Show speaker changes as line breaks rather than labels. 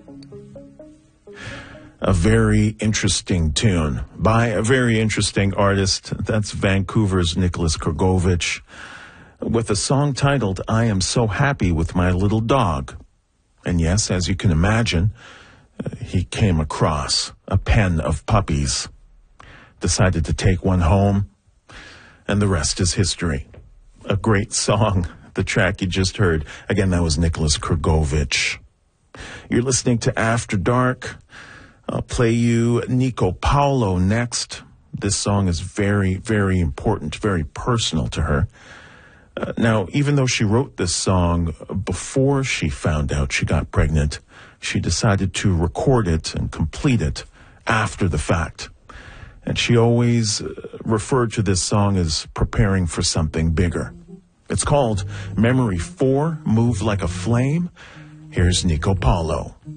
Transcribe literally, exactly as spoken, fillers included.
A very interesting tune by a very interesting artist. That's Vancouver's Nicholas Krgovich, with a song titled I Am So Happy With My Little Dog. And yes, as you can imagine, uh, he came across a pen of puppies, decided to take one home, and the rest is history. A great song, the track you just heard. Again, that was Nicholas Krgovich. You're listening to After Dark. I'll play you Nico Paulo next. This song is very, very important, very personal to her. Uh, now, even though she wrote this song before she found out she got pregnant, she decided to record it and complete it after the fact. And she always referred to this song as preparing for something bigger. It's called Memory four, Move Like a Flame. Here's Nico Paulo.